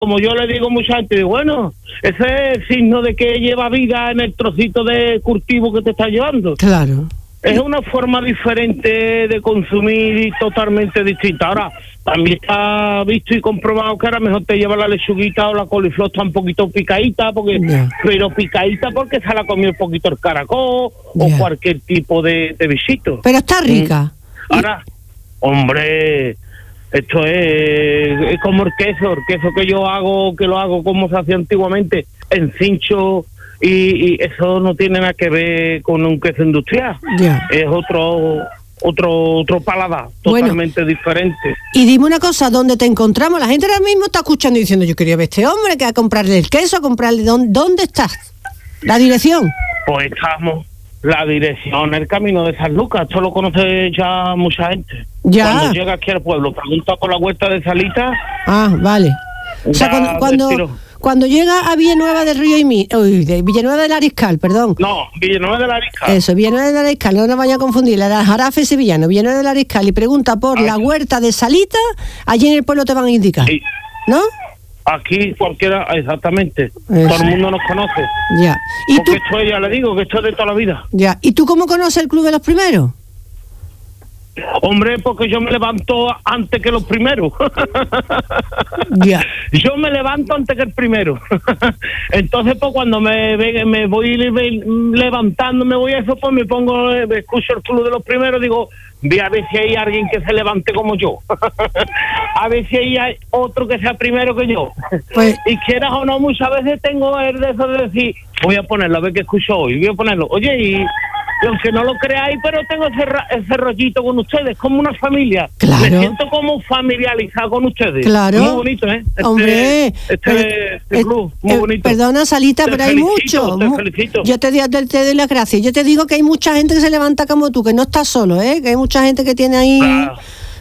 como yo le digo a mucha gente, bueno, ese es el signo de que lleva vida en el trocito de cultivo que te está llevando. Claro. Es una forma diferente de consumir y totalmente distinta. Ahora, también está visto y comprobado que ahora mejor te lleva la lechuguita o la coliflor está un poquito picadita, pero picadita porque se la comió un poquito el caracol o cualquier tipo de bichito. Pero está rica. Ahora, hombre, esto es como el queso que yo hago, que lo hago como se hacía antiguamente, en cincho. Y eso no tiene nada que ver con un queso industrial. Es otro paladar, totalmente diferente. Y dime una cosa, ¿dónde te encontramos? La gente ahora mismo está escuchando y diciendo, yo quería ver a este hombre, que a comprarle el queso, a comprarle... ¿Dónde estás? ¿La dirección? Pues estamos, la dirección, el Camino de San Lucas, esto lo conoce ya mucha gente. Cuando llega aquí al pueblo, pregunta por la Huerta de Salita. Ah, vale. O sea, cuando llega a Villanueva del Río de Villanueva del Ariscal, perdón. No, Villanueva del Ariscal. Eso, Villanueva del Ariscal, no nos vaya a confundir, la Jarafe sevillano, Villanueva del Ariscal, y pregunta por la Huerta de Salita, allí en el pueblo te van a indicar. Sí. ¿No? Aquí cualquiera, exactamente. Eso. Todo el mundo nos conoce. Ya. ¿Y porque esto ya le digo, que esto es de toda la vida. Ya. ¿Y tú cómo conoces el Club de los Primeros? Hombre, porque yo me levanto antes que los primeros. Yo me levanto antes que el primero. Entonces, pues cuando me voy levantando, me voy a eso, pues me pongo, escucho el Club de los Primeros, digo, voy a ver si hay alguien que se levante como yo. A ver si hay otro que sea primero que yo. Pues, y quieras o no, muchas veces tengo el de eso de decir, voy a ponerlo, a ver qué escucho hoy, voy a ponerlo. Oye, y aunque no lo creáis, pero tengo ese rollito con ustedes, como una familia. Claro. Me siento como familiarizado con ustedes. Claro. Muy bonito, ¿eh? Hombre, este club, muy bonito. Perdona, Salita, pero hay mucho. Te felicito. Yo te doy las gracias. Yo te digo que hay mucha gente que se levanta como tú, que no estás solo, ¿eh? Que hay mucha gente que tiene ahí... Claro.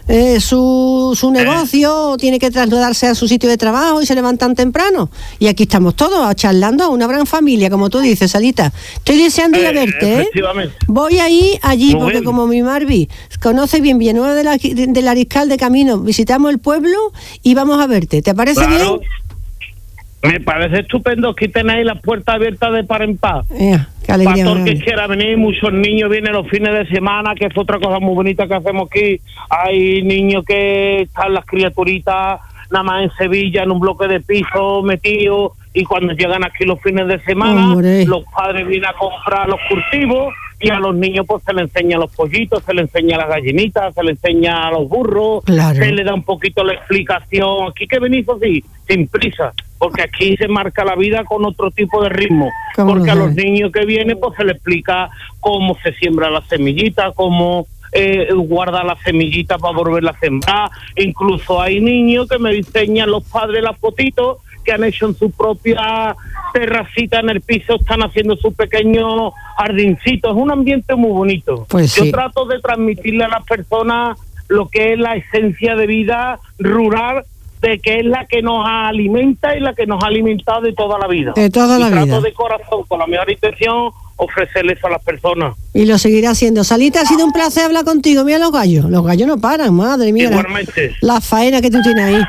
Su negocio, o tiene que trasladarse a su sitio de trabajo y se levantan temprano. Y aquí estamos todos charlando, una gran familia, como tú dices, Salita. Estoy deseando ir a verte, ¿eh? Voy allí, muy porque bien. Como mi Marvi conoce bien Villanueva del Ariscal de camino, visitamos el pueblo y vamos a verte. ¿Te parece bien? Me parece estupendo. Aquí tenéis las puertas abiertas de par en par. Qué alegría. Para todo el que quiera venir, muchos niños vienen los fines de semana, que es otra cosa muy bonita que hacemos aquí. Hay niños que están las criaturitas nada más en Sevilla, en un bloque de piso metidos, y cuando llegan aquí los fines de semana, los padres vienen a comprar los cultivos, y a los niños pues se les enseña los pollitos, se les enseña las gallinitas, se les enseña a los burros, se les da un poquito la explicación. Aquí que venís así, sin prisa, porque aquí se marca la vida con otro tipo de ritmo, porque a los niños que vienen pues se les explica cómo se siembra la semillita, cómo guarda la semillita para volverla a sembrar. Incluso hay niños que me diseñan los padres las fotitos que han hecho en su propia terracita en el piso, están haciendo su pequeño jardincito. Es un ambiente muy bonito. Pues sí. Yo trato de transmitirle a las personas lo que es la esencia de vida rural, de que es la que nos alimenta y la que nos ha alimentado de toda la vida. De toda la vida. Trato de corazón, con la mejor intención, ofrecerles eso a las personas. Y lo seguirá haciendo. Salita, ha sido un placer hablar contigo. Mira los gallos no paran, madre mía. Igualmente. La faena que tú tienes ahí.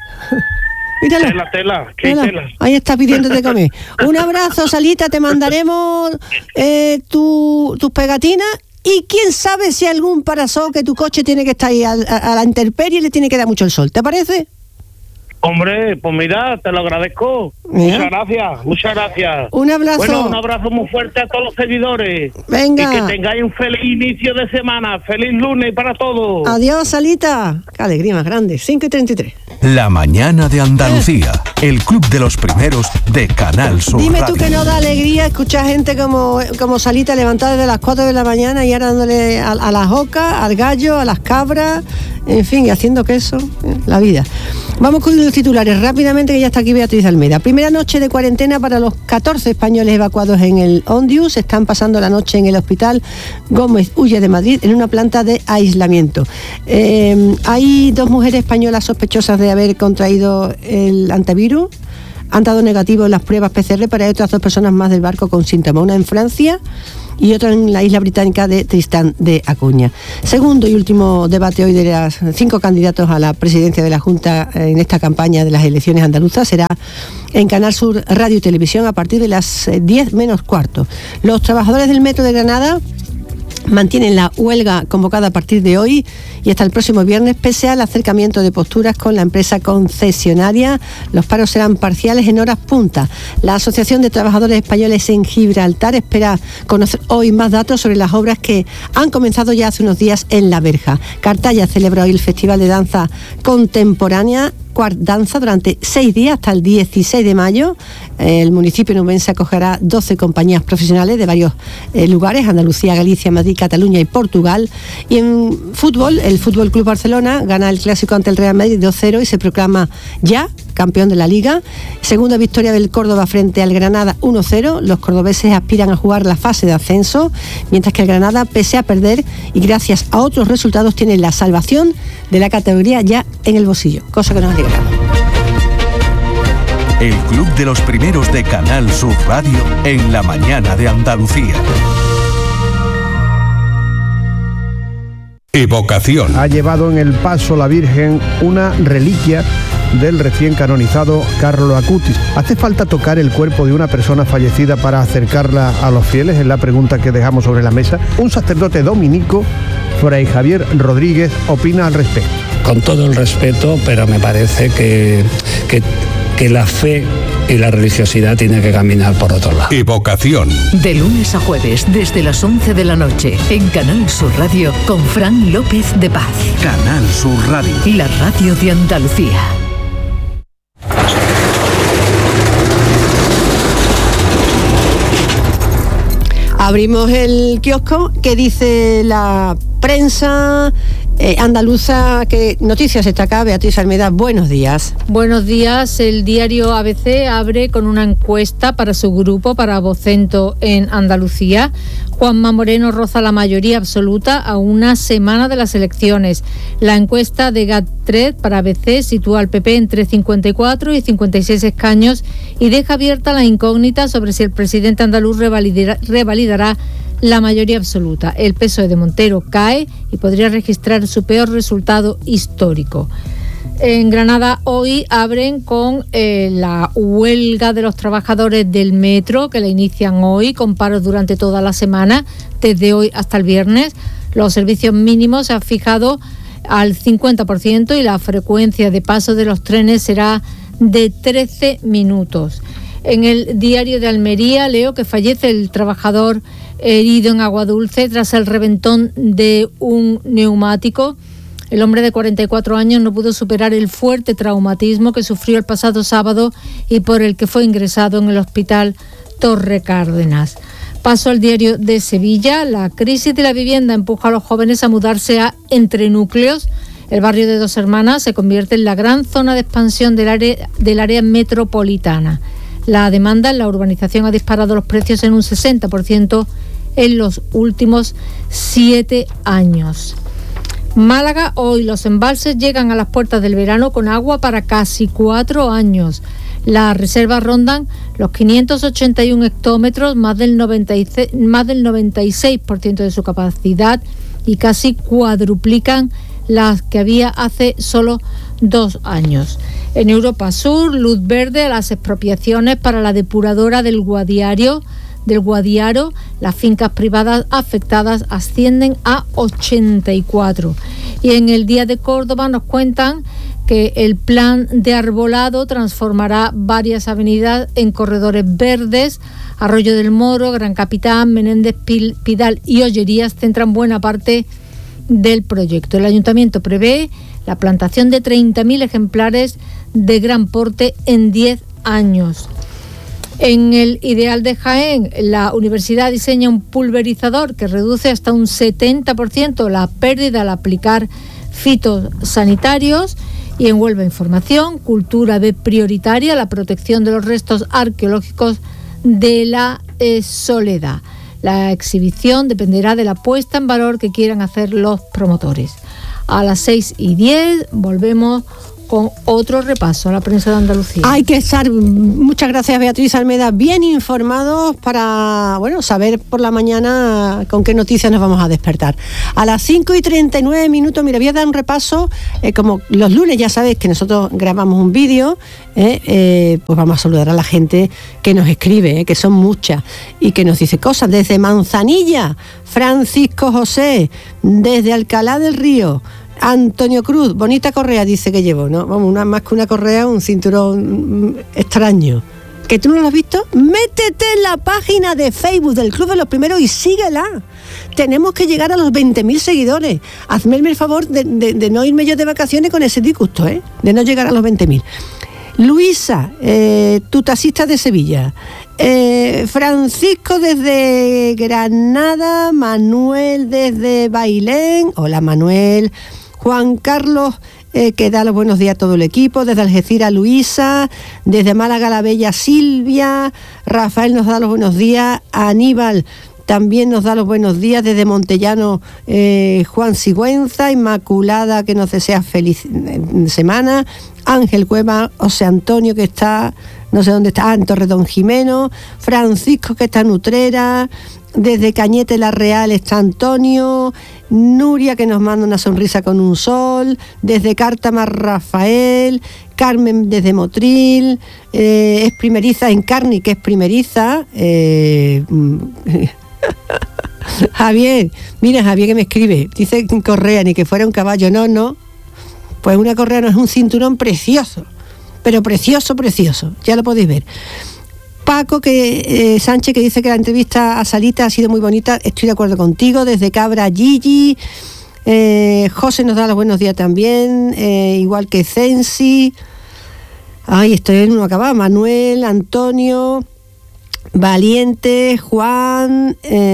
Míralo. Tela. Ahí está pidiéndote comer. Un abrazo, Salita, te mandaremos tus pegatinas. Y quién sabe si algún parasol que tu coche tiene que estar ahí a la intemperie y le tiene que dar mucho el sol. ¿Te parece? Hombre, pues mira, te lo agradezco. Muchas gracias. Un abrazo. Bueno, un abrazo muy fuerte a todos los seguidores. Venga. Y que tengáis un feliz inicio de semana. Feliz lunes para todos. Adiós, Salita. Qué alegría más grande. 5:33. La mañana de Andalucía. El Club de los Primeros de Canal Sur Dime Radio. tú que no da alegría escuchar gente como Salita levantada desde las 4 de la mañana y ahora dándole a las ocas, al gallo, a las cabras, en fin, y haciendo queso, la vida. Vamos con los titulares rápidamente, que ya está aquí Beatriz Almeida. Primera noche de cuarentena para los 14 españoles evacuados en el Ondius. Están pasando la noche en el hospital Gómez Ulla de Madrid, en una planta de aislamiento. Hay 2 mujeres españolas sospechosas de haber contraído el antivirus. Han dado negativo en las pruebas PCR, para otras 2 personas más del barco con síntomas. Una en Francia y otro en la isla británica de Tristán de Acuña. Segundo y último debate hoy de los 5 candidatos a la presidencia de la Junta en esta campaña de las elecciones andaluzas será en Canal Sur Radio y Televisión a partir de las 10 menos cuarto. Los trabajadores del Metro de Granada mantienen la huelga convocada a partir de hoy y hasta el próximo viernes, pese al acercamiento de posturas con la empresa concesionaria. Los paros serán parciales en horas punta. La Asociación de Trabajadores Españoles en Gibraltar espera conocer hoy más datos sobre las obras que han comenzado ya hace unos días en La Verja. Cartaya celebra hoy el Festival de Danza Contemporánea Danza durante 6 días hasta el 16 de mayo. El municipio nubense acogerá 12 compañías profesionales de varios lugares: Andalucía, Galicia, Madrid, Cataluña y Portugal. Y en fútbol, el Fútbol Club Barcelona gana el clásico ante el Real Madrid 2-0 y se proclama ya campeón de la Liga. Segunda victoria del Córdoba frente al Granada 1-0. Los cordobeses aspiran a jugar la fase de ascenso, mientras que el Granada, pese a perder y gracias a otros resultados, tiene la salvación de la categoría ya en el bolsillo, cosa que nos alegra. El Club de los Primeros de Canal Sur Radio en la mañana de Andalucía. Evocación. Ha llevado en el paso la Virgen una reliquia del recién canonizado Carlo Acutis. ¿Hace falta tocar el cuerpo de una persona fallecida para acercarla a los fieles? Es la pregunta que dejamos sobre la mesa. Un sacerdote dominico, Fray Javier Rodríguez, opina al respecto. Con todo el respeto, pero me parece que la fe y la religiosidad tienen que caminar por otro lado. Evocación. De lunes a jueves, desde las 11 de la noche, en Canal Sur Radio, con Fran López de Paz. Canal Sur Radio. La radio de Andalucía. Abrimos el kiosco. ¿Qué dice la prensa andaluza? ¿Qué noticias está acá? Beatriz Almeida, buenos días. Buenos días. El diario ABC abre con una encuesta para su grupo, para Vocento en Andalucía. Juanma Moreno roza la mayoría absoluta a una semana de las elecciones. La encuesta de GAT3 para ABC sitúa al PP entre 54 y 56 escaños y deja abierta la incógnita sobre si el presidente andaluz revalidará la mayoría absoluta. El PSOE de Montero cae y podría registrar su peor resultado histórico. En Granada hoy abren con la huelga de los trabajadores del metro, que la inician hoy, con paros durante toda la semana, desde hoy hasta el viernes. Los servicios mínimos se han fijado al 50% y la frecuencia de paso de los trenes será de 13 minutos. En el diario de Almería leo que fallece el trabajador herido en Aguadulce tras el reventón de un neumático. El hombre de 44 años no pudo superar el fuerte traumatismo que sufrió el pasado sábado y por el que fue ingresado en el hospital Torre Cárdenas. Paso al diario de Sevilla. La crisis de la vivienda empuja a los jóvenes a mudarse a entrenúcleos. El barrio de Dos Hermanas se convierte en la gran zona de expansión del área metropolitana. La demanda en la urbanización ha disparado los precios en un 60% en los últimos 7 años. Málaga, hoy los embalses llegan a las puertas del verano con agua para casi 4 años. Las reservas rondan los 581 hectómetros, más del 96% de su capacidad, y casi cuadruplican las que había hace solo 2 años. En Europa Sur, luz verde a las expropiaciones para la depuradora del Guadiaro. Las fincas privadas afectadas ascienden a 84. Y en el Día de Córdoba nos cuentan que el plan de arbolado transformará varias avenidas en corredores verdes. Arroyo del Moro, Gran Capitán, Menéndez Pidal y Ollerías centran buena parte del proyecto. El ayuntamiento prevé la plantación de 30.000 ejemplares de gran porte en 10 años. En el Ideal de Jaén, la universidad diseña un pulverizador que reduce hasta un 70% la pérdida al aplicar fitosanitarios. Y en Huelva Información, Cultura ve prioritaria la protección de los restos arqueológicos de la Soledad. La exhibición dependerá de la puesta en valor que quieran hacer los promotores. A las 6:10 volvemos con otro repaso a la prensa de Andalucía. Hay que estar, muchas gracias Beatriz Almeda, bien informados para, saber por la mañana con qué noticias nos vamos a despertar. A las 5:39, mira, voy a dar un repaso, como los lunes ya sabéis que nosotros grabamos un vídeo, pues vamos a saludar a la gente que nos escribe, que son muchas, y que nos dice cosas desde Manzanilla, Francisco José, desde Alcalá del Río, Antonio Cruz, bonita correa dice que llevo, ¿no? Vamos, más que una correa, un cinturón extraño. ¿Que tú no lo has visto? Métete en la página de Facebook del Club de los Primeros y síguela. Tenemos que llegar a los 20.000 seguidores. Hazme el favor de no irme yo de vacaciones con ese disgusto, de no llegar a los 20.000. Luisa, tu taxista de Sevilla. Francisco desde Granada, Manuel desde Bailén. Hola Manuel. Juan Carlos, que da los buenos días a todo el equipo, desde Algeciras Luisa, desde Málaga la bella Silvia, Rafael nos da los buenos días, Aníbal también nos da los buenos días, desde Montellano Juan Sigüenza, Inmaculada que nos desea feliz semana, Ángel Cueva, José Antonio que está, no sé dónde está, en Torredón Jimeno, Francisco que está en Utrera, desde Cañete la Real está Antonio, Nuria que nos manda una sonrisa con un sol, desde Cártama Rafael, Carmen desde Motril, es primeriza en Carni, que es primeriza, Javier, mira Javier que me escribe, dice correa, ni que fuera un caballo, no, pues una correa no, es un cinturón precioso, pero precioso, ya lo podéis ver. Paco Sánchez que dice que la entrevista a Sarita ha sido muy bonita, estoy de acuerdo contigo, desde Cabra Gigi, José nos da los buenos días también, igual que Censi, estoy en uno acabado, Manuel, Antonio, Valiente, Juan,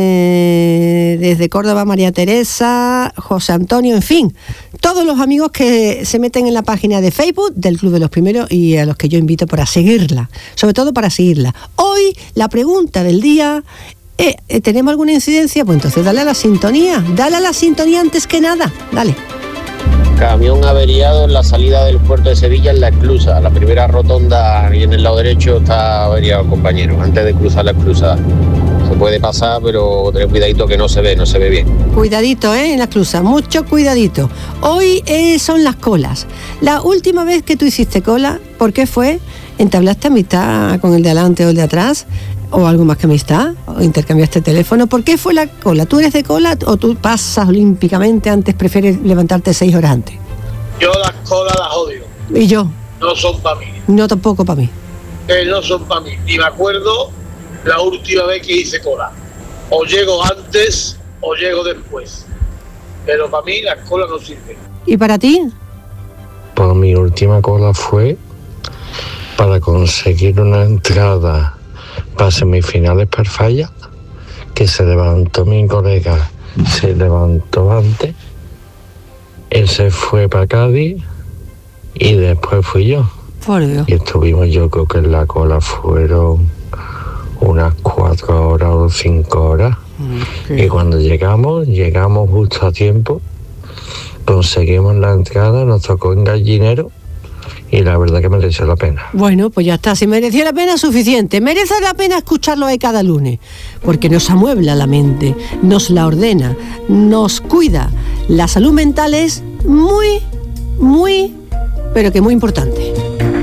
desde Córdoba María Teresa, José Antonio, en fin, todos los amigos que se meten en la página de Facebook del Club de los Primeros y a los que yo invito para seguirla, sobre todo para seguirla. Hoy la pregunta del día, ¿tenemos alguna incidencia? Pues entonces dale a la sintonía antes que nada, dale. Camión averiado en la salida del puerto de Sevilla en la esclusa, la primera rotonda, y en el lado derecho está averiado el compañero, antes de cruzar la esclusa. Se puede pasar, pero tener cuidadito que no se ve bien. Cuidadito, en la esclusa, mucho cuidadito. Hoy son las colas. La última vez que tú hiciste cola, ¿por qué fue? ¿Entablaste amistad con el de adelante o el de atrás? ¿O algo más que amistad? ¿O intercambiaste teléfono? ¿Por qué fue la cola? ¿Tú eres de cola o tú pasas olímpicamente antes, prefieres levantarte 6 horas antes? Yo las colas las odio. ¿Y yo? No son para mí. No, tampoco para mí. No son para mí. Ni me acuerdo la última vez que hice cola. O llego antes o llego después. Pero para mí las colas no sirven. ¿Y para ti? Pues mi última cola fue para conseguir una entrada para semifinales para Falla, que se levantó mi colega, se levantó antes, él se fue para Cádiz y después fui yo. Por Dios. Y estuvimos, yo creo que en la cola fueron unas 4 horas o 5 horas. Y cuando llegamos justo a tiempo, conseguimos la entrada, nos tocó en Gallinero. Y la verdad que mereció la pena. Bueno, pues ya está, si merecía la pena, suficiente. Merece la pena escucharlo ahí cada lunes, porque nos amuebla la mente, nos la ordena, nos cuida. La salud mental es muy, pero que muy importante.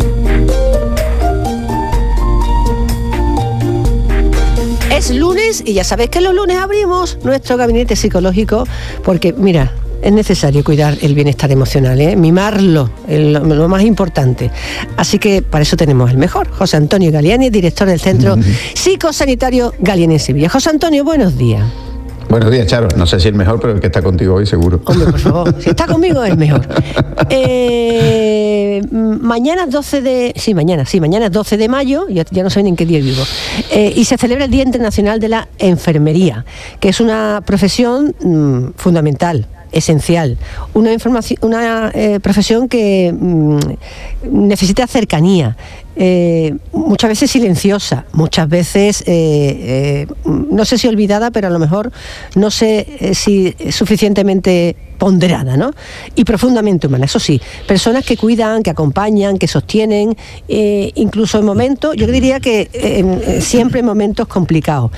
Es lunes y ya sabéis que los lunes abrimos nuestro gabinete psicológico, porque mira, es necesario cuidar el bienestar emocional, mimarlo, lo más importante. Así que para eso tenemos el mejor, José Antonio Galiani, director del Centro Psicosanitario Galiani en Sevilla. José Antonio, buenos días. Buenos días, Charo. No sé si el mejor, pero el que está contigo hoy seguro. Hombre, por favor, si está conmigo es mejor. Mañana es 12 de mayo, ya no saben en qué día vivo, y se celebra el Día Internacional de la Enfermería, que es una profesión fundamental, esencial, una profesión que necesita cercanía, muchas veces silenciosa, muchas veces, no sé si olvidada, pero a lo mejor no sé si suficientemente ponderada, ¿no? Y profundamente humana, eso sí, personas que cuidan, que acompañan, que sostienen, incluso en momentos, yo diría que siempre en momentos complicados.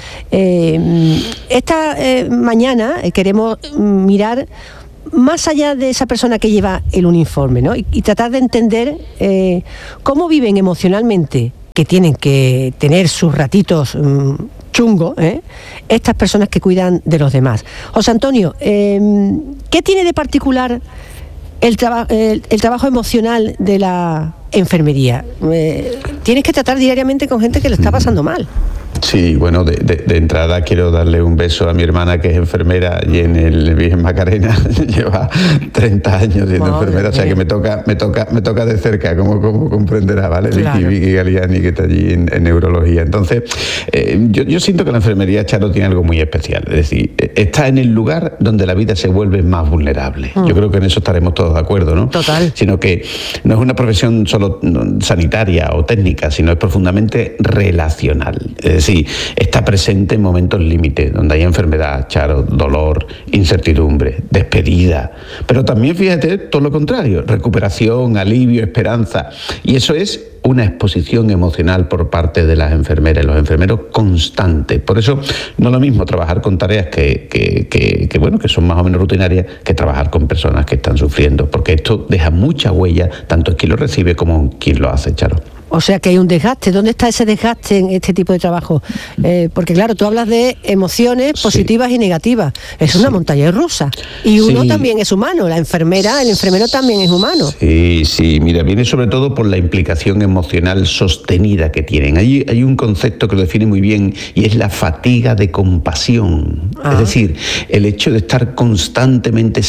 Esta mañana queremos mirar más allá de esa persona que lleva el uniforme, ¿no? Y tratar de entender cómo viven emocionalmente, que tienen que tener sus ratitos chungos, estas personas que cuidan de los demás. José Antonio, ¿qué tiene de particular el trabajo emocional de la enfermería? Tienes que tratar diariamente con gente que lo está pasando mal. Sí, bueno, de entrada quiero darle un beso a mi hermana, que es enfermera y en el Virgen Macarena lleva 30 años siendo enfermera, o sea que me toca de cerca, como comprenderá, ¿vale? Claro. Vicky Galiani, que está allí en neurología. Entonces, yo siento que la enfermería, Charo, tiene algo muy especial, es decir, está en el lugar donde la vida se vuelve más vulnerable. Yo creo que en eso estaremos todos de acuerdo, ¿no? Total. Sino que no es una profesión solo sanitaria o técnica, sino es profundamente relacional. Es decir, está presente en momentos límites, donde hay enfermedad, Charo, dolor, incertidumbre, despedida. Pero también, fíjate, todo lo contrario, recuperación, alivio, esperanza. Y eso es una exposición emocional por parte de las enfermeras y los enfermeros constante. Por eso no es lo mismo trabajar con tareas que son más o menos rutinarias, que trabajar con personas que están sufriendo, porque esto deja mucha huella, tanto en quien lo recibe como en quien lo hace, Charo. O sea que hay un desgaste. ¿Dónde está ese desgaste en este tipo de trabajo? Porque claro, tú hablas de emociones positivas y negativas. Es una montaña rusa. Y uno también es humano. La enfermera, el enfermero también es humano. Sí, mira, viene sobre todo por la implicación emocional sostenida que tienen. Hay un concepto que lo define muy bien y es la fatiga de compasión. Es decir, el hecho de estar constantemente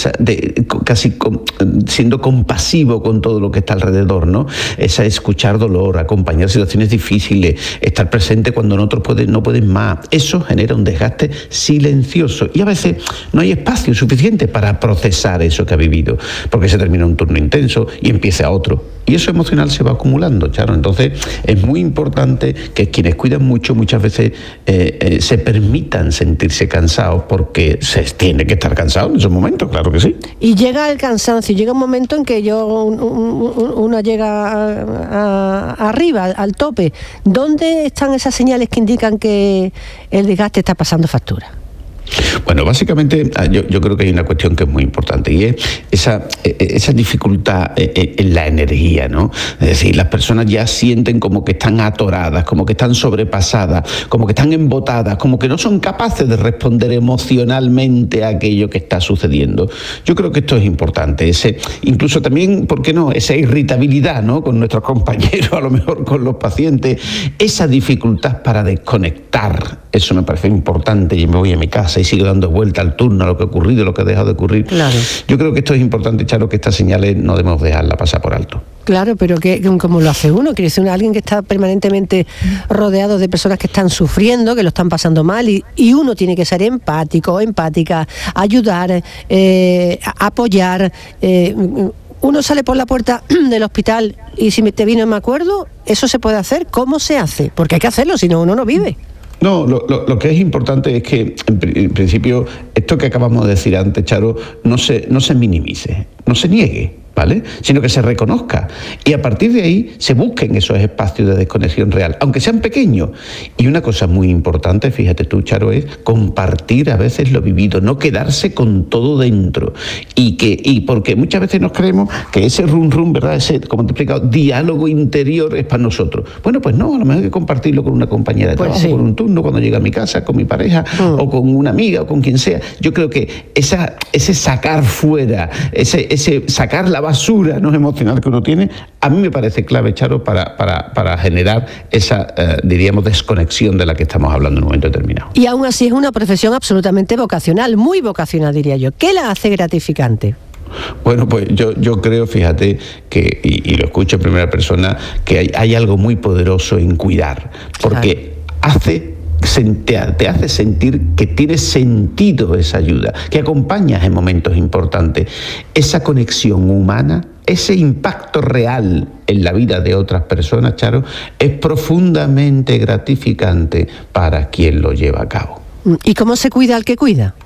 siendo compasivo con todo lo que está alrededor, ¿no? Es escuchar dolor, acompañar situaciones difíciles, estar presente cuando otros no pueden más. Eso genera un desgaste silencioso y a veces no hay espacio suficiente para procesar eso que ha vivido, porque se termina un turno intenso y empieza otro. Y eso emocional se va acumulando, Charo. Entonces es muy importante que quienes cuidan mucho muchas veces se permitan sentirse cansados, porque se tiene que estar cansado en esos momentos, claro que sí. Y llega el cansancio, llega un momento en que uno llega arriba, al tope. ¿Dónde están esas señales que indican que el desgaste está pasando factura? Bueno, básicamente yo creo que hay una cuestión que es muy importante y es esa dificultad en la energía, ¿no? Es decir, las personas ya sienten como que están atoradas, como que están sobrepasadas, como que están embotadas, como que no son capaces de responder emocionalmente a aquello que está sucediendo. Yo creo que esto es importante, incluso también, ¿por qué no?, esa irritabilidad, ¿no?, con nuestros compañeros, a lo mejor con los pacientes, esa dificultad para desconectar. Eso me parece importante. Y me voy a mi casa y sigo dando vuelta al turno, a lo que ha ocurrido, lo que ha dejado de ocurrir. Claro. Yo creo que esto es importante, Charo, que estas señales no debemos dejarlas pasar por alto. Claro, pero ¿cómo lo hace uno? Quiere decir, alguien que está permanentemente rodeado de personas que están sufriendo, que lo están pasando mal, y uno tiene que ser empático, empática, ayudar, apoyar. Uno sale por la puerta del hospital y si te vino me acuerdo, ¿eso se puede hacer? ¿Cómo se hace? Porque hay que hacerlo, si no, uno no vive. No, lo que es importante es que, en principio, esto que acabamos de decir antes, Charo, no se minimice, no se niegue, ¿vale?, sino que se reconozca y a partir de ahí se busquen esos espacios de desconexión real, aunque sean pequeños. Y una cosa muy importante, fíjate tú, Charo, es compartir a veces lo vivido, no quedarse con todo dentro, y porque muchas veces nos creemos que ese rum, ¿verdad?, ese, como te he explicado, diálogo interior es para nosotros. Bueno, pues no, a lo mejor hay que compartirlo con una compañera de trabajo, con un turno, cuando llega a mi casa, con mi pareja, o con una amiga, o con quien sea. Yo creo que ese sacar fuera, ese sacar la basura no emocional que uno tiene, a mí me parece clave, Charo, para generar esa, diríamos, desconexión de la que estamos hablando en un momento determinado. Y aún así es una profesión absolutamente vocacional, muy vocacional, diría yo. ¿Qué la hace gratificante? Bueno, pues yo creo, fíjate, que, y lo escucho en primera persona, que hay algo muy poderoso en cuidar, porque te hace sentir que tiene sentido esa ayuda, que acompañas en momentos importantes. Esa conexión humana ese impacto real en la vida de otras personas, Charo, es profundamente gratificante para quien lo lleva a cabo. ¿Y cómo se cuida al que cuida?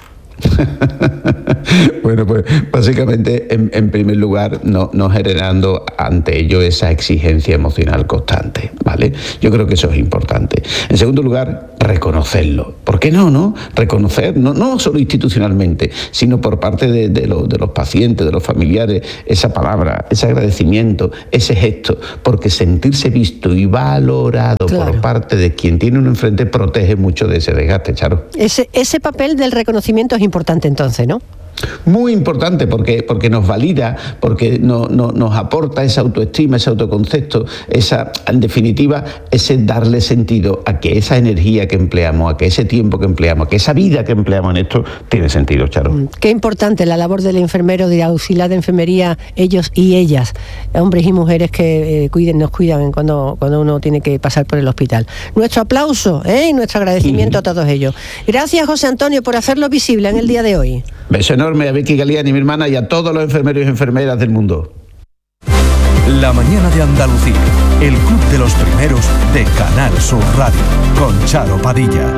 Bueno, pues básicamente en primer lugar no generando ante ello esa exigencia emocional constante, ¿vale? Yo creo que eso es importante. En segundo lugar, reconocerlo. ¿Por qué no? Reconocer, no solo institucionalmente, sino por parte de los pacientes, de los familiares, esa palabra, ese agradecimiento, ese gesto, porque sentirse visto y valorado por parte de quien tiene uno enfrente protege mucho de ese desgaste, Charo. Ese papel del reconocimiento es importante entonces, ¿no? Muy importante porque nos valida, porque nos aporta esa autoestima, ese autoconcepto, en definitiva, ese darle sentido a que esa energía que empleamos, a que ese tiempo que empleamos, a que esa vida que empleamos en esto tiene sentido, Charo. Qué importante la labor del enfermero, de auxiliar de enfermería, ellos y ellas, hombres y mujeres que nos cuidan cuando uno tiene que pasar por el hospital. Nuestro aplauso y nuestro agradecimiento a todos ellos. Gracias, José Antonio, por hacerlo visible en el día de hoy. Beso enorme a Vicky Galiani, mi hermana, y a todos los enfermeros y enfermeras del mundo. La mañana de Andalucía, el club de los primeros de Canal Sur Radio, con Charo Padilla.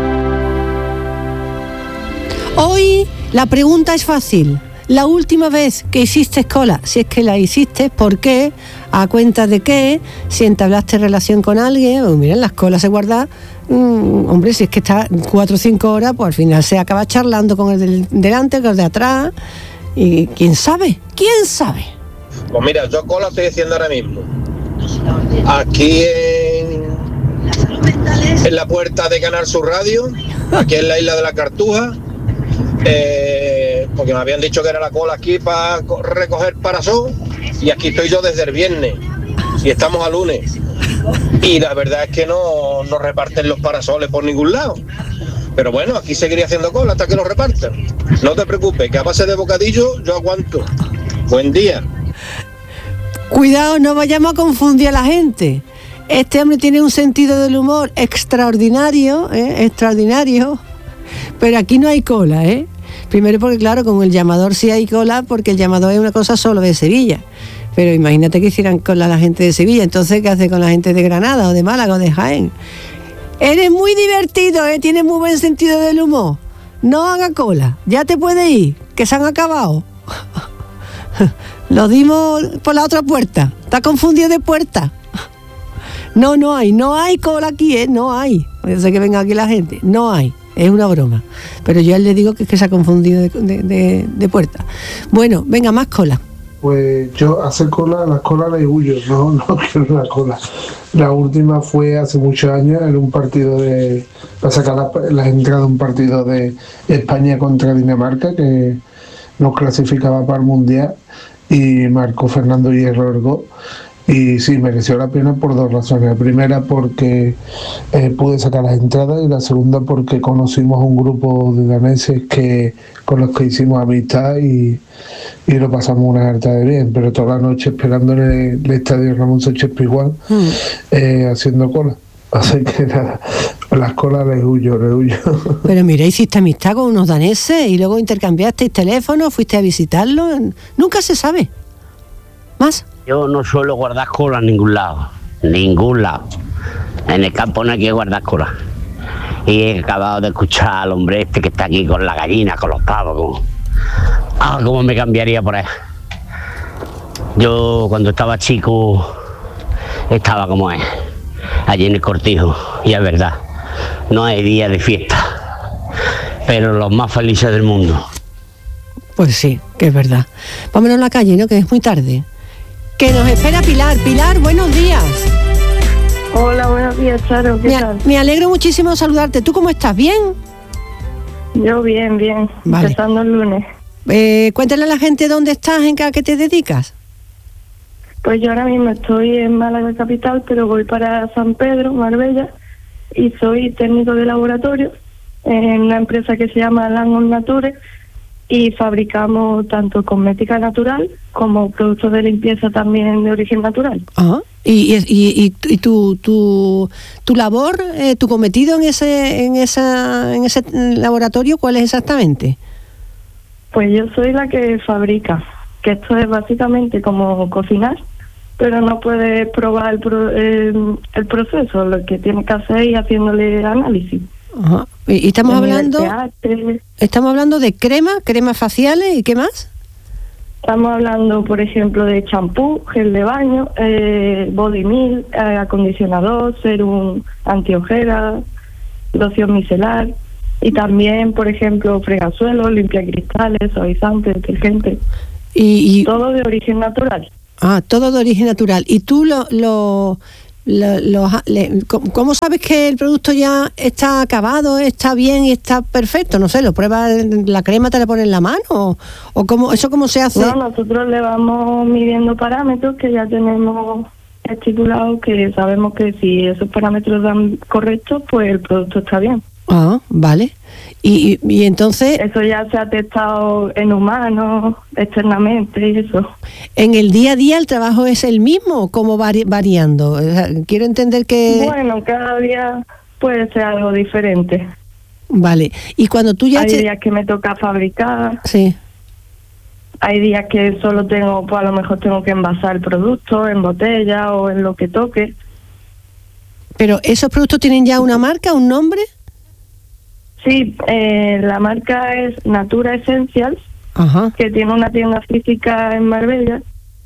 Hoy la pregunta es fácil. La última vez que hiciste cola, si es que la hiciste, ¿por qué? ¿A cuenta de qué? Si entablaste relación con alguien, miren, las colas se guardan. Hombre, si es que está 4 o 5 horas, pues al final se acaba charlando con el del delante, con el de atrás. Y ¿quién sabe? Pues mira, yo cola estoy haciendo ahora mismo. Aquí en la puerta de Canal Sur Radio, aquí en la isla de la Cartuja. Porque me habían dicho que era la cola aquí para recoger parasol, y aquí estoy yo desde el viernes y estamos a lunes, y la verdad es que no reparten los parasoles por ningún lado, pero bueno, aquí seguiré haciendo cola hasta que los repartan. No te preocupes, que a base de bocadillo yo aguanto. Buen día. Cuidado, no vayamos a confundir a la gente. Este hombre tiene un sentido del humor extraordinario, pero aquí no hay cola, Primero porque, claro, con el llamador sí hay cola, porque el llamador es una cosa solo de Sevilla. Pero imagínate que hicieran cola a la gente de Sevilla, entonces ¿qué hace con la gente de Granada o de Málaga o de Jaén? Eres muy divertido, tienes muy buen sentido del humor. No haga cola, ya te puedes ir, que se han acabado. Lo dimos por la otra puerta. ¿Estás confundido de puerta? No hay cola aquí, no hay. Yo sé que venga aquí la gente, no hay. Es una broma, pero yo a él le digo que es que se ha confundido de puerta. Bueno, venga, más cola. Pues yo hacer cola, las colas les huyo, no quiero la cola. La última fue hace muchos años en un partido para sacar las entradas de un partido de España contra Dinamarca, que nos clasificaba para el Mundial, y marcó Fernando Hierro el gol. Y sí, mereció la pena por 2 razones. La primera porque pude sacar las entradas, y la segunda porque conocimos un grupo de daneses con los que hicimos amistad y lo pasamos una harta de bien. Pero toda la noche esperando en el estadio Ramón Sánchez Pizjuán, haciendo cola. Así que nada, las colas les huyo. Pero mira, hiciste amistad con unos daneses y luego intercambiasteis teléfono, fuiste a visitarlos. Nunca se sabe. ¿Más? Yo no suelo guardar cola en ningún lado. En el campo no hay que guardar cola. Y he acabado de escuchar al hombre este que está aquí con la gallina, con los pavos. Cómo me cambiaría por ahí. Yo cuando estaba chico estaba como es, allí en el Cortijo. Y es verdad, no hay día de fiesta, pero los más felices del mundo. Pues sí, que es verdad. Vámonos a la calle, ¿no? Que es muy tarde. Que nos espera Pilar. Pilar, buenos días. Hola, buenos días, Charo. ¿Qué tal? Me alegro muchísimo de saludarte. ¿Tú cómo estás? ¿Bien? Yo bien. Vale. Empezando el lunes. Cuéntale a la gente dónde estás, a qué te dedicas. Pues yo ahora mismo estoy en Málaga capital, pero voy para San Pedro, Marbella, y soy técnico de laboratorio en una empresa que se llama Langon Nature, y fabricamos tanto cosmética natural como productos de limpieza también de origen natural. ¿Y tu labor, tu cometido en ese laboratorio, cuál es exactamente? Pues yo soy la que fabrica. que esto es básicamente como cocinar, pero no puedes probar el proceso, lo que tienes que hacer es haciéndole análisis. Ajá. Y estamos hablando de cremas faciales y qué más. Estamos hablando, por ejemplo, de champú, gel de baño, body milk, acondicionador, serum antiojeras, loción micelar y también, por ejemplo, fregasuelos, limpiacristales, suavizantes, detergentes. Y todo de origen natural. Ah, todo de origen natural. ¿Y tú cómo sabes que el producto ya está acabado, está bien y está perfecto? No sé, ¿lo pruebas, la crema te la pones en la mano? ¿O cómo se hace? No, nosotros le vamos midiendo parámetros que ya tenemos estipulados, que sabemos que si esos parámetros dan correctos, pues el producto está bien. Ah, vale. Y entonces... Eso ya se ha testado en humanos, externamente y eso. ¿En el día a día el trabajo es el mismo o cómo va variando? O sea, quiero entender que... Bueno, cada día puede ser algo diferente. Vale. Y cuando tú ya... Hay días que me toca fabricar. Sí. Hay días que solo tengo, pues a lo mejor tengo que envasar el producto en botella o en lo que toque. ¿Pero esos productos tienen ya una marca, un nombre? Sí, la marca es Natura Essentials, que tiene una tienda física en Marbella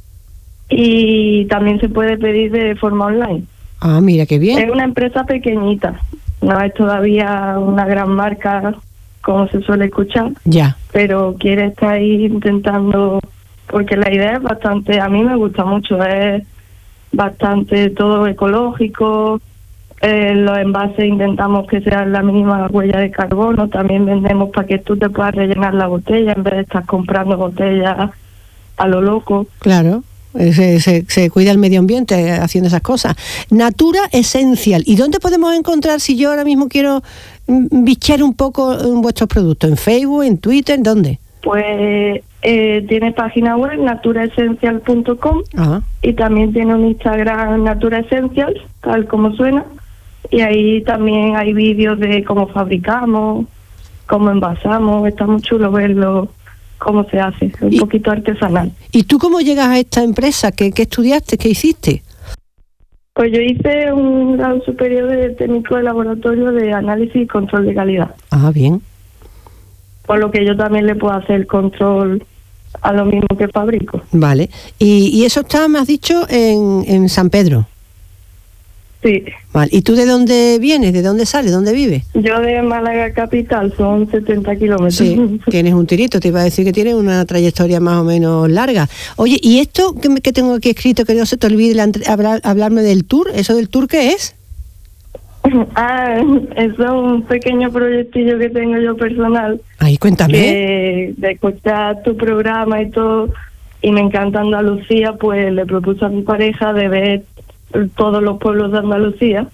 y también se puede pedir de forma online. Ah, mira qué bien. Es una empresa pequeñita, no es todavía una gran marca como se suele escuchar. Ya. Pero quiere estar ahí intentando, porque la idea es bastante, a mí me gusta mucho, es bastante todo ecológico. Los envases intentamos que sean la mínima huella de carbono. También vendemos para que tú te puedas rellenar la botella en vez de estar comprando botellas a lo loco. Claro, se cuida el medio ambiente haciendo esas cosas. Natura Essential. ¿Y dónde podemos encontrar, si yo ahora mismo quiero bichear un poco vuestros productos? ¿En Facebook, en Twitter, dónde? Pues tiene página web, naturaessential.com, y también tiene un Instagram, Natura Essentials, tal como suena. Y ahí también hay vídeos de cómo fabricamos, cómo envasamos. Está muy chulo verlo, cómo se hace, un poquito artesanal. ¿Y tú cómo llegas a esta empresa? ¿Qué estudiaste? ¿Qué hiciste? Pues yo hice un grado superior de técnico de laboratorio de análisis y control de calidad. Ah, bien. Por lo que yo también le puedo hacer el control a lo mismo que fabrico. Vale. Y eso está, me has dicho, en San Pedro. Sí. Vale. ¿Y tú de dónde vienes? ¿De dónde sales? ¿Dónde vives? Yo de Málaga capital, son 70 kilómetros. Sí, tienes un tirito, te iba a decir que tienes una trayectoria más o menos larga. Oye, ¿y esto que tengo aquí escrito, que no se te olvide hablarme del tour? ¿Eso del tour qué es? Eso es un pequeño proyectillo que tengo yo personal. Ay, cuéntame. De escuchar tu programa y todo, y me encanta Andalucía, pues le propuse a mi pareja de ver todos los pueblos de Andalucía,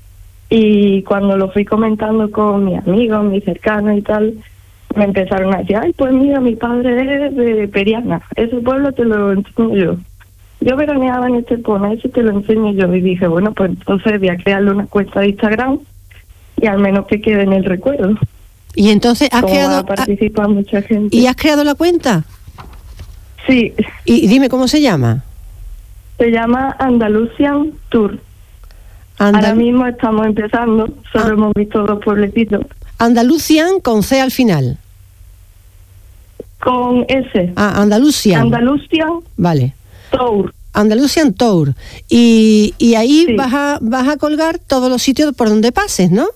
y cuando lo fui comentando con mis amigos, mis cercanos y tal, me empezaron a decir, ay, pues mira, mi padre es de Periana, ese pueblo te lo enseño yo. Yo veraneaba en Estepona, ese te lo enseño yo. Y dije, bueno, pues entonces voy a crearle una cuenta de Instagram y al menos que quede en el recuerdo. Y entonces has creado... participa mucha gente. ¿Y has creado la cuenta? Sí. Y dime, ¿cómo se llama? Se llama Andalusian Tour. Ahora mismo estamos empezando, solo hemos visto 2 pueblecitos. Andalusian con C al final. Con S. Ah, Andalusian. Andalusian. Vale. Tour. Andalusian Tour. Y ahí sí, vas a colgar todos los sitios por donde pases, ¿no?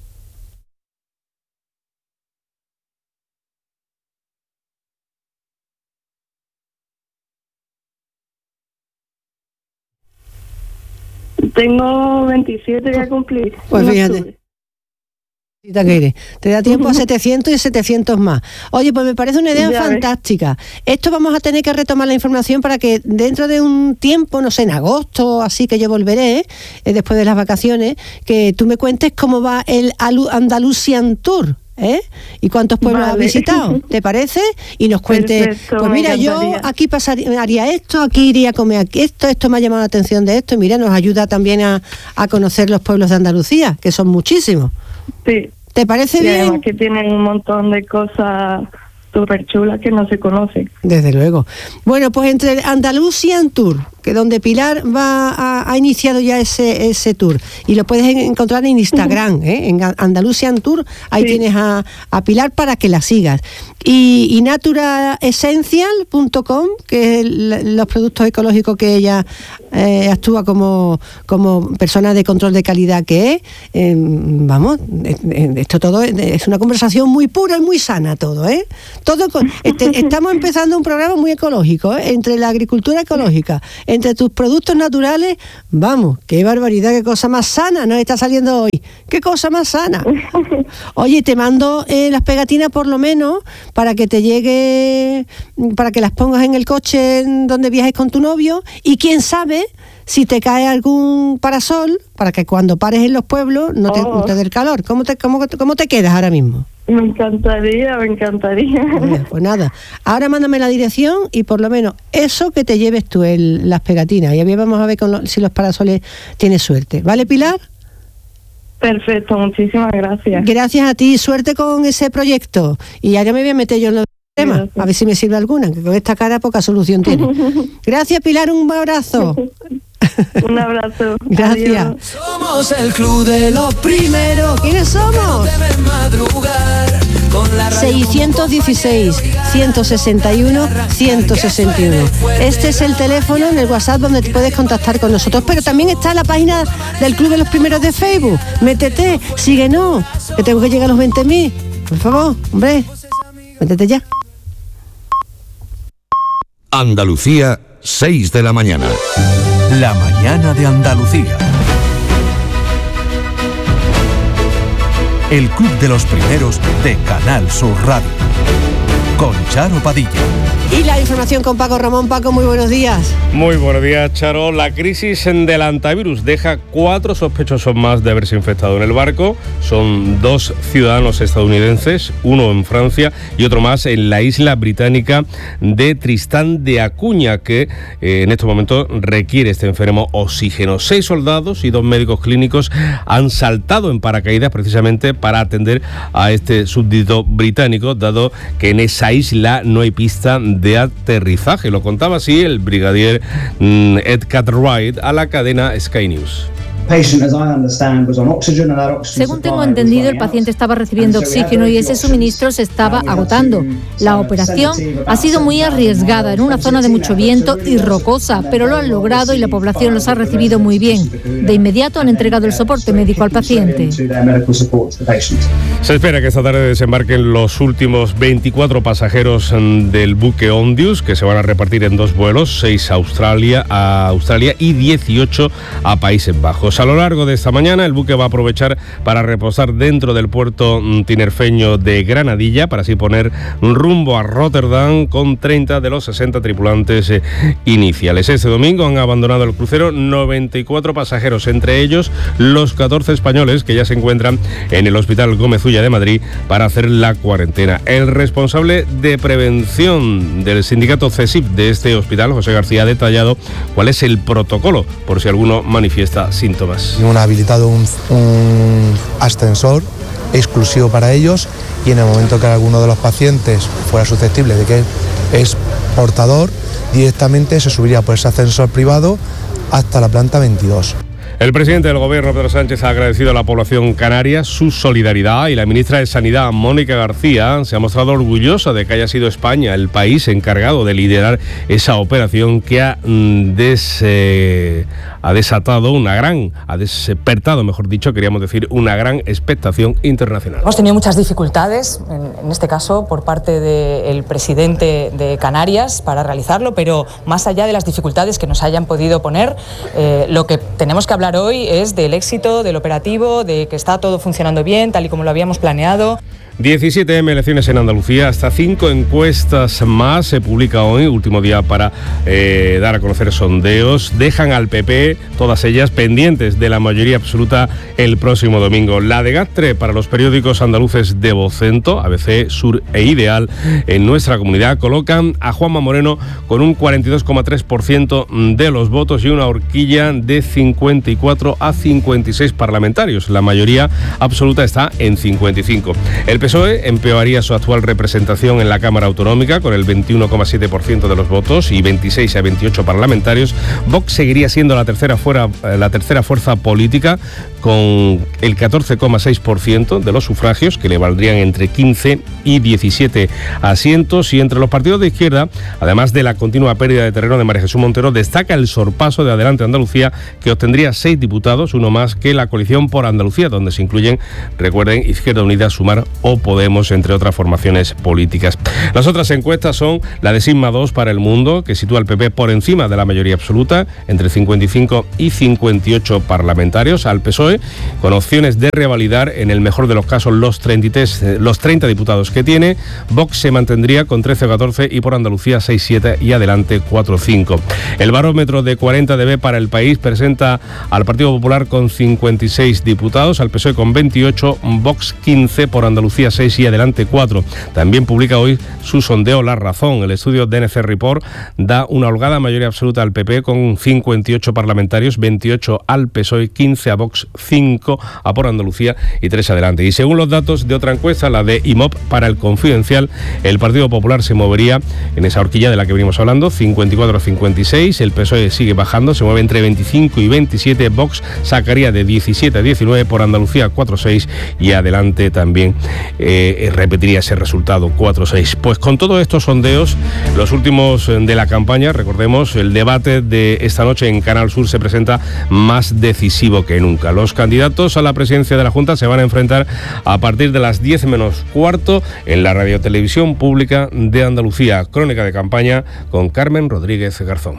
Tengo 27 ya cumplí. Pues fíjate. Te da tiempo a 700 y 700 más. Oye, pues me parece una idea fantástica. Esto vamos a tener que retomar la información para que dentro de un tiempo, no sé, en agosto, así que yo volveré, después de las vacaciones, que tú me cuentes cómo va el Andalusian Tour, y cuántos pueblos has visitado, ¿te parece? Y nos cuentes, perfecto, pues mira, yo aquí haría esto, aquí iría a comer esto me ha llamado la atención de esto, y mira, nos ayuda también a conocer los pueblos de Andalucía, que son muchísimos. Sí. ¿Te parece bien? Además que tienen un montón de cosas súper chulas que no se conocen. Desde luego. Bueno, pues entre Andalusian Tour, que donde Pilar ha iniciado ya ese tour, y lo puedes encontrar en Instagram, en Andalusian Tour, ahí tienes a Pilar para que la sigas. Y naturaessential.com, que es los productos ecológicos que ella actúa como persona de control de calidad que es. Vamos, esto todo es una conversación muy pura y muy sana todo, ¿eh? Estamos empezando un programa muy ecológico, entre la agricultura ecológica, entre tus productos naturales. Vamos, qué barbaridad, qué cosa más sana nos está saliendo hoy, qué cosa más sana. Oye, te mando las pegatinas por lo menos para que te llegue, para que las pongas en el coche donde viajes con tu novio, y quién sabe si te cae algún parasol para que cuando pares en los pueblos no te dé el calor. ¿Cómo te quedas ahora mismo? Me encantaría. Pues nada, ahora mándame la dirección y por lo menos eso que te lleves tú, las pegatinas, y vamos a ver si los parasoles tienen suerte. ¿Vale, Pilar? Perfecto, muchísimas gracias. Gracias a ti, suerte con ese proyecto. Y ya me voy a meter yo en los temas, a ver si me sirve alguna, que con esta cara poca solución tiene. Gracias, Pilar, un abrazo. Un abrazo. Gracias. Adiós. Somos el club de los primeros. ¿Quiénes somos? 616-161-161. Este es el teléfono en el WhatsApp donde te puedes contactar con nosotros, pero también está la página del Club de los Primeros de Facebook. Métete, síguenos, que tengo que llegar a los 20.000. Por favor, hombre, métete ya. Andalucía, 6 de la mañana. La mañana de Andalucía. El Club de los Primeros de Canal Sur Radio. Con Charo Padilla. Y la información con Paco Ramón. Paco, muy buenos días. Muy buenos días, Charo. La crisis del antivirus deja 4 sospechosos más de haberse infectado en el barco. Son 2 ciudadanos estadounidenses, uno en Francia y otro más en la isla británica de Tristán de Acuña, que en estos momentos requiere este enfermo oxígeno. 6 soldados y 2 médicos clínicos han saltado en paracaídas precisamente para atender a este súbdito británico, dado que en esa isla no hay pista de aterrizaje. Lo contaba así el brigadier Ed Cartwright a la cadena Sky News. Según tengo entendido, el paciente estaba recibiendo oxígeno y ese suministro se estaba agotando. La operación ha sido muy arriesgada en una zona de mucho viento y rocosa, pero lo han logrado y la población los ha recibido muy bien. De inmediato han entregado el soporte médico al paciente. Se espera que esta tarde desembarquen los últimos 24 pasajeros del buque Ondius, que se van a repartir en 2 vuelos, 6 a Australia y 18 a Países Bajos. A lo largo de esta mañana el buque va a aprovechar para reposar dentro del puerto tinerfeño de Granadilla, para así poner rumbo a Rotterdam con 30 de los 60 tripulantes iniciales. Este domingo han abandonado el crucero 94 pasajeros, entre ellos los 14 españoles que ya se encuentran en el Hospital Gómez Ulla de Madrid para hacer la cuarentena. El responsable de prevención del sindicato CESIF de este hospital, José García, ha detallado cuál es el protocolo por si alguno manifiesta síntomas. Hemos habilitado un ascensor exclusivo para ellos, y en el momento que alguno de los pacientes fuera susceptible de que es portador, directamente se subiría por ese ascensor privado hasta la planta 22. El presidente del Gobierno, Pedro Sánchez, ha agradecido a la población canaria su solidaridad, y la ministra de Sanidad, Mónica García, se ha mostrado orgullosa de que haya sido España el país encargado de liderar esa operación que ha despertado, mejor dicho, queríamos decir, una gran expectación internacional. Hemos tenido muchas dificultades, en este caso, por parte del presidente de Canarias para realizarlo, pero más allá de las dificultades que nos hayan podido poner, lo que tenemos que hablar hoy es del éxito del operativo, de que está todo funcionando bien, tal y como lo habíamos planeado. 17 elecciones en Andalucía, hasta 5 encuestas más se publica hoy, último día para dar a conocer sondeos. Dejan al PP PP, todas ellas pendientes de la mayoría absoluta el próximo domingo. La de Gastre para los periódicos andaluces de Vocento, ABC, Sur e Ideal, en nuestra comunidad colocan a Juanma Moreno con un 42,3% de los votos y una horquilla de 54 a 56 parlamentarios. La mayoría absoluta está en 55. El PSOE empeoraría su actual representación en la Cámara Autonómica con el 21,7% de los votos y 26 a 28 parlamentarios. Vox seguiría siendo la tercera fuerza política con el 14,6% de los sufragios, que le valdrían entre 15 y 17 asientos. Y entre los partidos de izquierda, además de la continua pérdida de terreno de María Jesús Montero, destaca el sorpaso de Adelante Andalucía, que obtendría 6 diputados, uno más que la coalición por Andalucía, donde se incluyen, recuerden, Izquierda Unida, Sumar o Podemos, entre otras formaciones políticas. Las otras encuestas son la de Sigma 2 para El Mundo, que sitúa al PP por encima de la mayoría absoluta, entre 55 y 58 parlamentarios, al PSOE, con opciones de revalidar, en el mejor de los casos, los 30 diputados que tiene. Vox se mantendría con 13 o 14 y por Andalucía 6-7 y Adelante 4-5. El barómetro de 40DB para El País presenta al Partido Popular con 56 diputados, al PSOE con 28, Vox 15, por Andalucía 6 y Adelante 4. También publica hoy su sondeo La Razón. El estudio DNC Report da una holgada mayoría absoluta al PP con 58 parlamentarios, 28 al PSOE, 15 a Vox, 5 a por Andalucía y 3 Adelante. Y según los datos de otra encuesta, la de IMOP para El Confidencial, el Partido Popular se movería en esa horquilla de la que venimos hablando, 54 a 56, el PSOE sigue bajando, se mueve entre 25 y 27, Vox sacaría de 17 a 19, por Andalucía 4-6 y Adelante también repetiría ese resultado, 4-6. Pues con todos estos sondeos, los últimos de la campaña, recordemos, el debate de esta noche en Canal Sur se presenta más decisivo que nunca. Los candidatos a la presidencia de la Junta se van a enfrentar a partir de las 10 menos cuarto en la Radiotelevisión Pública de Andalucía. Crónica de campaña con Carmen Rodríguez Garzón.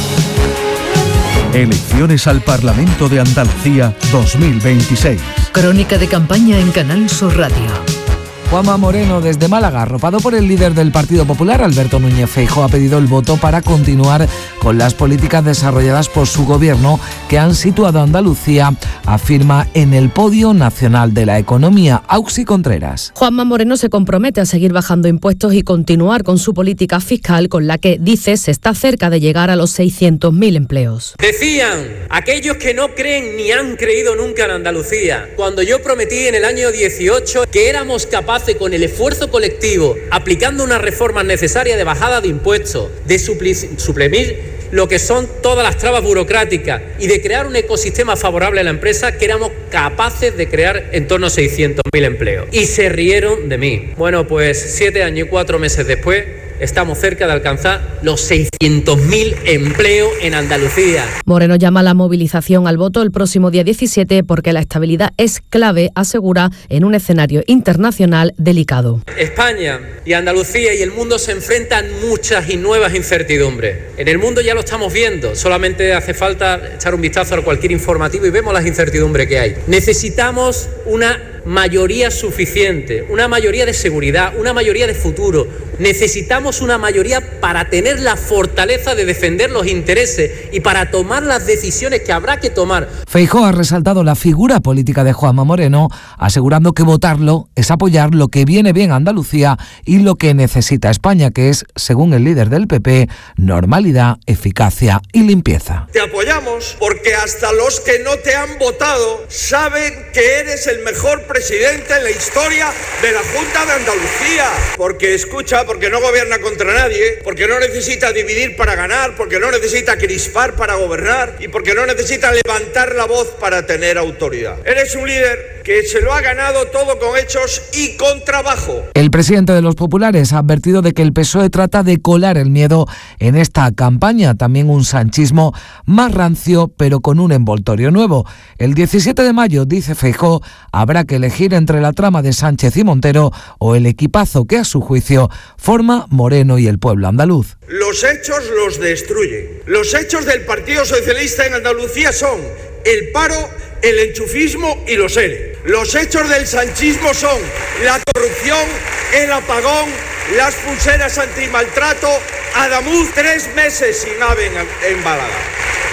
Elecciones al Parlamento de Andalucía 2026. Crónica de campaña en Canal Sur Radio. Juanma Moreno, desde Málaga, arropado por el líder del Partido Popular, Alberto Núñez Feijóo, ha pedido el voto para continuar con las políticas desarrolladas por su gobierno, que han situado a Andalucía, afirma, en el podio nacional de la economía. Auxi Contreras. Juanma Moreno se compromete a seguir bajando impuestos y continuar con su política fiscal, con la que, dice, se está cerca de llegar a los 600.000 empleos. Decían aquellos que no creen ni han creído nunca en Andalucía, cuando yo prometí en el año 18 que éramos capaces, con el esfuerzo colectivo, aplicando una reforma necesaria de bajada de impuestos, de suprimir lo que son todas las trabas burocráticas y de crear un ecosistema favorable a la empresa, que éramos capaces de crear en torno a 600.000 empleos. Y se rieron de mí. Bueno, pues 7 años y 4 meses después, estamos cerca de alcanzar los 600.000 empleos en Andalucía. Moreno llama a la movilización al voto el próximo día 17 porque la estabilidad es clave, asegura, en un escenario internacional delicado. España y Andalucía y el mundo se enfrentan muchas y nuevas incertidumbres. En el mundo ya lo estamos viendo, solamente hace falta echar un vistazo a cualquier informativo y vemos las incertidumbres que hay. Necesitamos una mayoría suficiente, una mayoría de seguridad, una mayoría de futuro. Necesitamos una mayoría para tener la fortaleza de defender los intereses y para tomar las decisiones que habrá que tomar. Feijóo ha resaltado la figura política de Juanma Moreno, asegurando que votarlo es apoyar lo que viene bien a Andalucía y lo que necesita España, que es, según el líder del PP, normalidad, eficacia y limpieza. Te apoyamos porque hasta los que no te han votado saben que eres el mejor presidente en la historia de la Junta de Andalucía. Porque escucha, porque no gobierna contra nadie, porque no necesita dividir para ganar, porque no necesita crispar para gobernar y porque no necesita levantar la voz para tener autoridad. Eres un líder que se lo ha ganado todo con hechos y con trabajo. El presidente de los populares ha advertido de que el PSOE trata de colar el miedo en esta campaña, también un sanchismo más rancio pero con un envoltorio nuevo. El 17 de mayo, dice Feijóo, habrá que elegir entre la trama de Sánchez y Montero o el equipazo que a su juicio forma Moreno y el pueblo andaluz. Los hechos los destruyen. Los hechos del Partido Socialista en Andalucía son el paro, el enchufismo y los ERE. Los hechos del sanchismo son la corrupción, el apagón, las pulseras antimaltrato, Adamuz 3 meses sin ave en Málaga.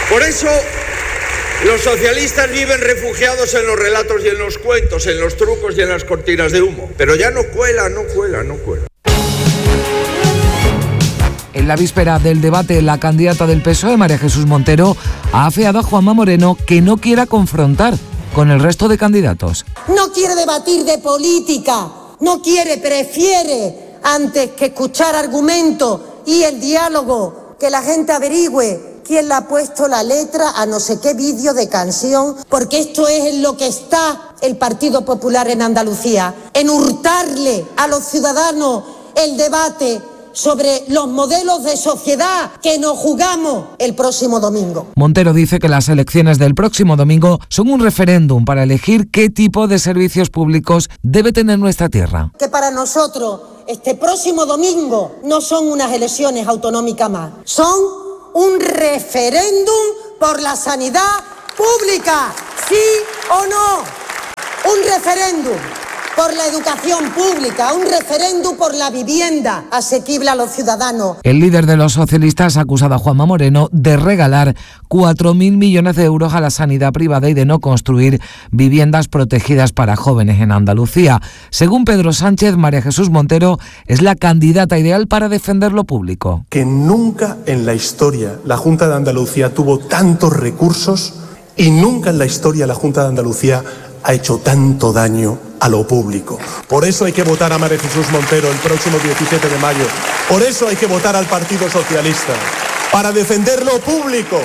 Por eso los socialistas viven refugiados en los relatos y en los cuentos, en los trucos y en las cortinas de humo. Pero ya no cuela. En la víspera del debate, la candidata del PSOE, María Jesús Montero, ha afeado a Juanma Moreno que no quiera confrontar con el resto de candidatos. No quiere debatir de política, prefiere, antes que escuchar argumentos y el diálogo, que la gente averigüe quién le ha puesto la letra a no sé qué vídeo de canción, porque esto es en lo que está el Partido Popular en Andalucía, en hurtarle a los ciudadanos el debate sobre los modelos de sociedad que nos jugamos el próximo domingo. Montero dice que las elecciones del próximo domingo son un referéndum para elegir qué tipo de servicios públicos debe tener nuestra tierra. Que para nosotros este próximo domingo no son unas elecciones autonómicas más, son un referéndum por la sanidad pública, ¿sí o no? Un referéndum por la educación pública, un referéndum por la vivienda asequible a los ciudadanos. El líder de los socialistas ha acusado a Juanma Moreno de regalar 4.000 millones de euros a la sanidad privada y de no construir viviendas protegidas para jóvenes en Andalucía. Según Pedro Sánchez, María Jesús Montero es la candidata ideal para defender lo público. Que nunca en la historia la Junta de Andalucía tuvo tantos recursos y nunca en la historia la Junta de Andalucía ha hecho tanto daño a lo público. Por eso hay que votar a María Jesús Montero el próximo 17 de mayo. Por eso hay que votar al Partido Socialista, para defender lo público.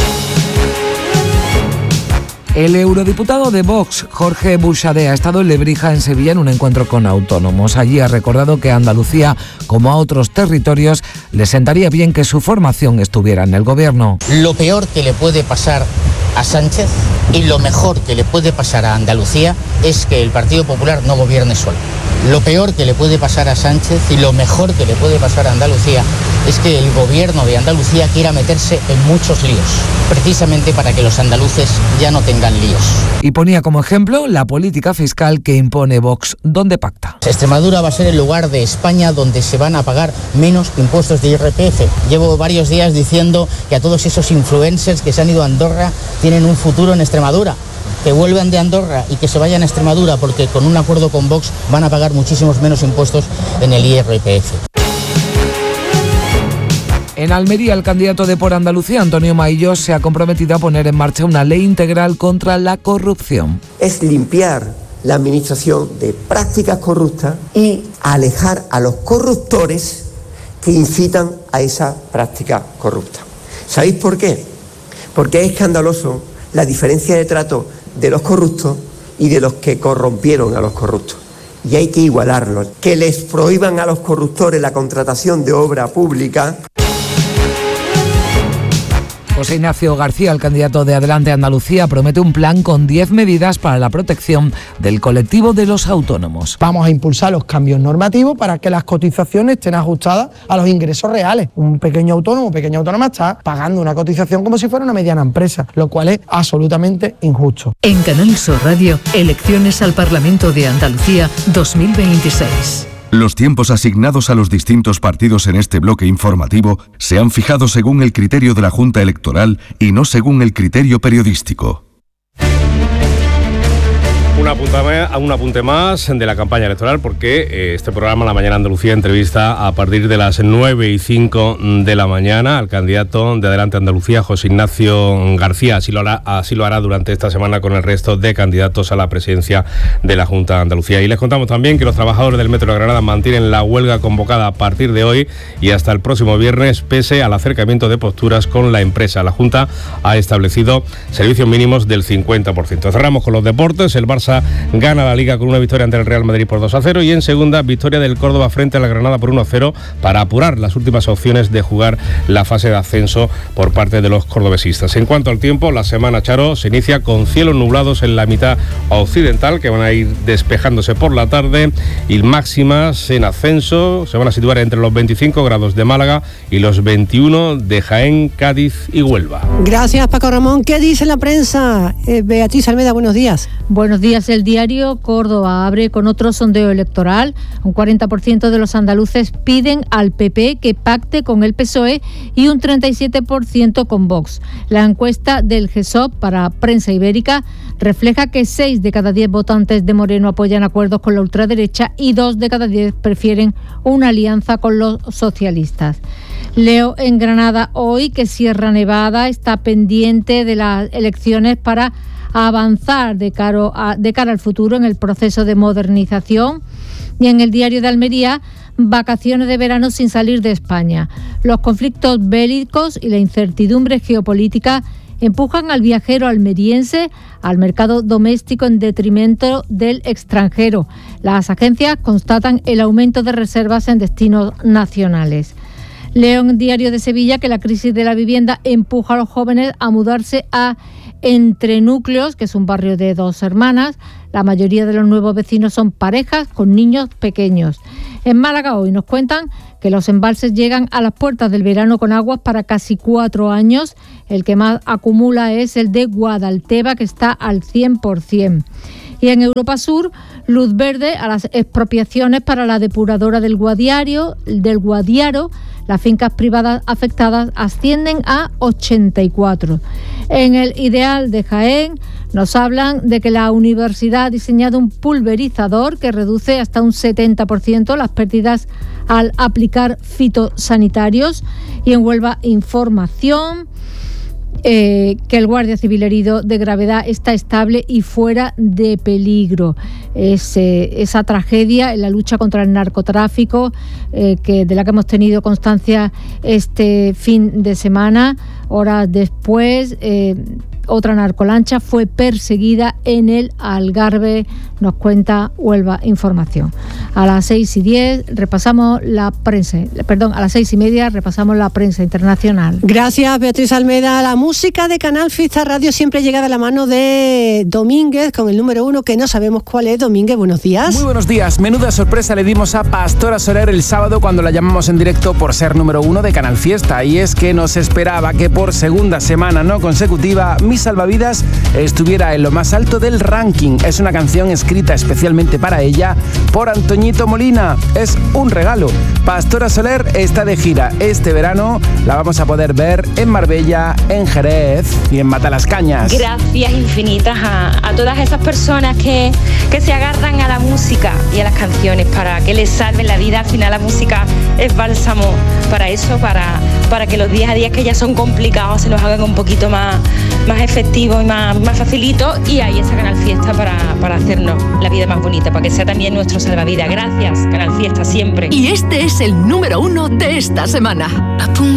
El eurodiputado de Vox, Jorge Buxadé, ha estado en Lebrija, en Sevilla, en un encuentro con autónomos. Allí ha recordado que a Andalucía, como a otros territorios, le sentaría bien que su formación estuviera en el gobierno. Lo peor que le puede pasar a Sánchez y lo mejor que le puede pasar a Andalucía es que el Partido Popular no gobierne solo. Lo peor que le puede pasar a Sánchez y lo mejor que le puede pasar a Andalucía es que el gobierno de Andalucía quiera meterse en muchos líos, precisamente para que los andaluces ya no tengan líos. Y ponía como ejemplo la política fiscal que impone Vox, donde pacta. Extremadura va a ser el lugar de España donde se van a pagar menos impuestos de IRPF. Llevo varios días diciendo que a todos esos influencers que se han ido a Andorra tienen un futuro en Extremadura. Que vuelvan de Andorra y que se vayan a Extremadura porque con un acuerdo con Vox van a pagar muchísimos menos impuestos en el IRPF. En Almería, el candidato de Por Andalucía, Antonio Maillo, se ha comprometido a poner en marcha una ley integral contra la corrupción. Es limpiar la administración de prácticas corruptas y alejar a los corruptores que incitan a esa práctica corrupta. ¿Sabéis por qué? Porque es escandaloso la diferencia de trato de los corruptos y de los que corrompieron a los corruptos. Y hay que igualarlos. Que les prohíban a los corruptores la contratación de obra pública. José Ignacio García, el candidato de Adelante Andalucía, promete un plan con 10 medidas para la protección del colectivo de los autónomos. Vamos a impulsar los cambios normativos para que las cotizaciones estén ajustadas a los ingresos reales. Un pequeño autónomo, pequeña autónoma está pagando una cotización como si fuera una mediana empresa, lo cual es absolutamente injusto. En Canal Sur Radio, elecciones al Parlamento de Andalucía 2026. Los tiempos asignados a los distintos partidos en este bloque informativo se han fijado según el criterio de la Junta Electoral y no según el criterio periodístico. Un apunte más de la campaña electoral, porque este programa, La Mañana Andalucía, entrevista a partir de las 9:05 de la mañana al candidato de Adelante Andalucía, José Ignacio García. Así lo hará durante esta semana con el resto de candidatos a la presidencia de la Junta de Andalucía. Y les contamos también que los trabajadores del Metro de Granada mantienen la huelga convocada a partir de hoy y hasta el próximo viernes, pese al acercamiento de posturas con la empresa. La Junta ha establecido servicios mínimos del 50%. Cerramos con los deportes. El Barça gana la Liga con una victoria ante el Real Madrid por 2-0 y en segunda, victoria del Córdoba frente a la Granada por 1-0 para apurar las últimas opciones de jugar la fase de ascenso por parte de los cordobesistas. En cuanto al tiempo, la semana, Charo, se inicia con cielos nublados en la mitad occidental, que van a ir despejándose por la tarde, y máximas en ascenso se van a situar entre los 25 grados de Málaga y los 21 de Jaén, Cádiz y Huelva. Gracias, Paco Ramón. ¿Qué dice la prensa? Beatriz Almeda, buenos días. Buenos días. El diario Córdoba abre con otro sondeo electoral. Un 40% de los andaluces piden al PP que pacte con el PSOE y un 37% con Vox. La encuesta del GESOP para Prensa Ibérica refleja que 6 de cada 10 votantes de Moreno apoyan acuerdos con la ultraderecha y 2 de cada 10 prefieren una alianza con los socialistas. Leo en Granada hoy que Sierra Nevada está pendiente de las elecciones para avanzar de cara al futuro en el proceso de modernización. Y en el diario de Almería, vacaciones de verano sin salir de España. Los conflictos bélicos y la incertidumbre geopolítica empujan al viajero almeriense al mercado doméstico en detrimento del extranjero. Las agencias constatan el aumento de reservas en destinos nacionales. Leo en Diario de Sevilla que la crisis de la vivienda empuja a los jóvenes a mudarse a Entrenúcleos, que es un barrio de 2 hermanas. La mayoría de los nuevos vecinos son parejas con niños pequeños. En Málaga hoy nos cuentan que los embalses llegan a las puertas del verano con aguas para casi 4 años. El que más acumula es el de Guadalteba, que está al 100%. Y en Europa Sur, luz verde a las expropiaciones para la depuradora del Guadiaro. Las fincas privadas afectadas ascienden a 84. En el Ideal de Jaén nos hablan de que la universidad ha diseñado un pulverizador que reduce hasta un 70% las pérdidas al aplicar fitosanitarios. Y en Huelva, información que el guardia civil herido de gravedad está estable y fuera de peligro. Esa tragedia en la lucha contra el narcotráfico de la que hemos tenido constancia este fin de semana. Horas después, otra narcolancha fue perseguida en el Algarve, nos cuenta Huelva Información. A las 6:10 repasamos la prensa, a las 6:30 repasamos la prensa internacional. Gracias, Beatriz Almeda. La música de Canal Fiesta Radio siempre llega de la mano de Domínguez con el número 1, que no sabemos cuál es. Domínguez, buenos días. Muy buenos días. Menuda sorpresa le dimos a Pastora Soler el sábado cuando la llamamos en directo por ser número 1 de Canal Fiesta, y es que nos esperaba que por segunda semana no consecutiva Mi Salvavidas estuviera en lo más alto del ranking. Es una canción escrita especialmente para ella por Antoñito Molina. Es un regalo. Pastora Soler está de gira este verano. La vamos a poder ver en Marbella, en Jerez y en Matalascañas. Gracias infinitas a todas esas personas que se agarran a la música y a las canciones para que les salven la vida. Al final la música es bálsamo para eso, para que los días a días que ya son complicados se los hagan un poquito más efectivos y más facilitos. Y ahí está Canal Fiesta para hacernos la vida más bonita, para que sea también nuestro salvavidas. Gracias, Canal Fiesta, siempre. Y este es el número 1 de esta semana.